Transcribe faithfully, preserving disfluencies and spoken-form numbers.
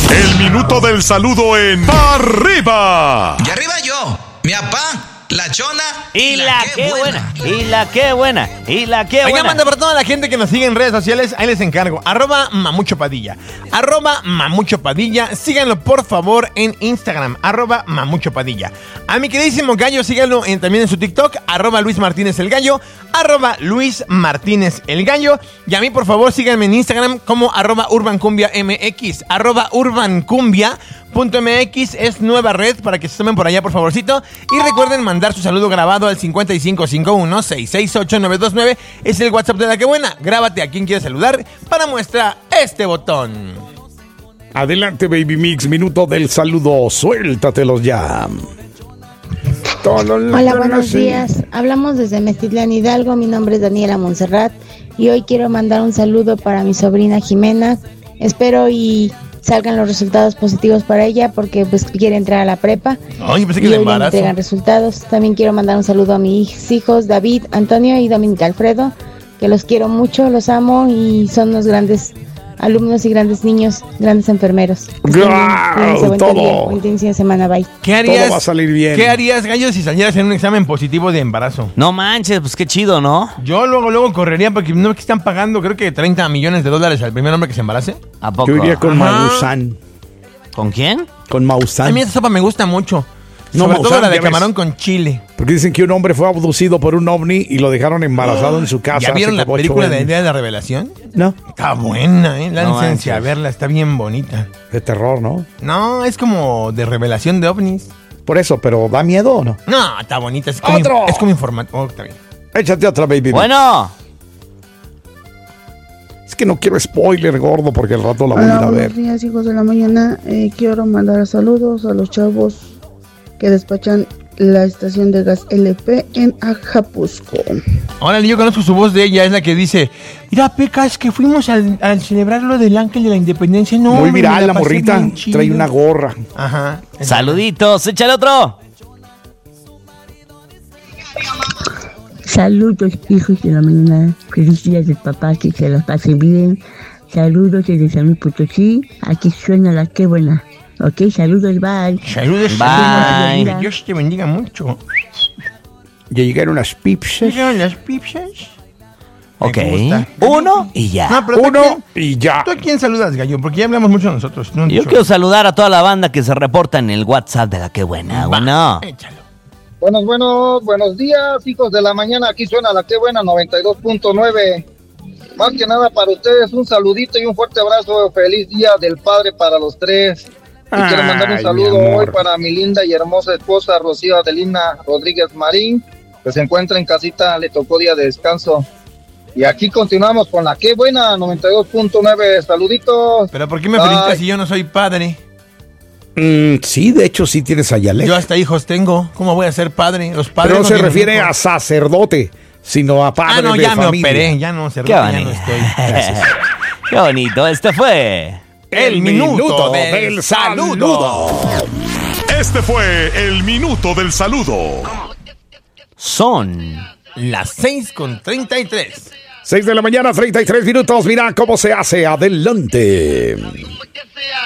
El minuto del saludo en Arriba. Y arriba yo, mi papá, la chona y, y la, la que buena. buena. Y la que buena. Y la que buena. Oiga, manda para toda la gente que nos sigue en redes sociales. Ahí les encargo. Arroba Mamucho Padilla. Arroba Mamucho Padilla. Síganlo, por favor, en Instagram. Arroba Mamucho Padilla. A mi queridísimo Gallo, síganlo en, también en su TikTok. Arroba Luis Martínez el Gallo. Arroba Luis Martínez el Gallo. Y a mí, por favor, síganme en Instagram como arroba Urban Cumbia M X. Arroba Urban Cumbia. Punto M X es nueva red para que se tomen por allá, por favorcito. Y recuerden mandar su saludo grabado al cincuenta y cinco cincuenta y uno, sesenta y seis ocho, nueve dos nueve. Es el WhatsApp de La Que Buena. Grábate a quien quieres saludar para muestra este botón. Adelante, Baby Mix, minuto del saludo. Suéltatelos ya. Hola, buenos días. Hablamos desde Meztitlán, Hidalgo. Mi nombre es Daniela Montserrat y hoy quiero mandar un saludo para mi sobrina Jimena. Espero y salgan los resultados positivos para ella porque pues quiere entrar a la prepa. Ay, pensé que y le hoy le embarazo. entregan resultados. También quiero mandar un saludo a mis hijos David, Antonio y Dominica Alfredo, que los quiero mucho, los amo y son unos grandes alumnos y grandes niños, grandes enfermeros. ¡Guau! Todo. Buen inicio de semana, bye. ¿Qué harías, Todo va a salir bien. ¿Qué harías, Gallo, si salieras en un examen positivo de embarazo? No manches, pues qué chido, ¿no? Yo luego, luego correría porque no es que están pagando, creo que treinta millones de dólares al primer hombre que se embarace. ¿A poco? Yo iría con Ajá. Maussan. ¿Con quién? Con Maussan. A mí esa sopa me gusta mucho. No, Sobre Maussan, todo la de ya ves. camarón con chile. Porque dicen que un hombre fue abducido por un ovni y lo dejaron embarazado en su casa. ¿Ya vieron hace la como ocho película de años. Día de la Revelación? No, Está buena, ¿eh? No Láncense a manches. verla, está bien bonita. de terror, ¿no? No, es como de revelación de ovnis. Por eso, pero ¿da miedo o no? No, está bonita. Es como, ¡Otro! es como informativo. Oh, está bien. Échate otra, baby. Bueno. Es que no quiero spoiler, gordo, porque al rato la voy a ir Hola, a ver. buenos días, hijos de la mañana. Eh, quiero mandar saludos a los chavos que despachan la estación de gas L P en Ajapusco. Órale, yo conozco su voz de ella, es la que dice: mira, Peca, es que fuimos al, al celebrar lo del Ángel de la Independencia. No, Muy me viral la pasé morrita. bien chido. Trae una gorra. Ajá. Saluditos, échale otro. Saludos, hijos de la mañana. Feliz día del papá, que se los pase bien. Saludos desde San Luis Potosí. Aquí suena La Que Buena. Ok, saludos, bye. Saludos. Bye. Que Dios te bendiga mucho. Ya llegaron las pips. ¿Llegaron las pizzas? Ok. Me gusta. Uno y ya. No, pero ¿tú a Uno quién- y ya. ¿Tú a quién saludas, Gallo? Porque ya hablamos mucho nosotros. No han Yo dicho- quiero saludar a toda la banda que se reporta en el WhatsApp de La Que Buena. Bueno. Échalo. Buenos, buenos, buenos días, hijos de la mañana. Aquí suena La Que Buena noventa y dos punto nueve. Más que nada para ustedes, un saludito y un fuerte abrazo. Feliz Día del Padre para los tres. Y Ay, quiero mandar un mi saludo amor. hoy para mi linda y hermosa esposa Rocío Adelina Rodríguez Marín, que se encuentra en casita, le tocó día de descanso. Y aquí continuamos con La Que Buena noventa y dos punto nueve. Saluditos. Pero ¿por qué me Bye. felicitas si yo no soy padre? Mm, sí, de hecho, sí tienes a Yalek. Yo hasta hijos tengo. ¿Cómo voy a ser padre? Los padres Pero no se tienen refiere hijos. a sacerdote, sino a padre Ah, no, de ya me familia. operé. Ya no, cerdo, Qué ya no bonito. estoy. Qué bonito. Este fue El minuto del saludo. Este fue el minuto del saludo. Son Las seis con treinta y tres. seis de la mañana, treinta y tres minutos. Mira cómo se hace. Adelante.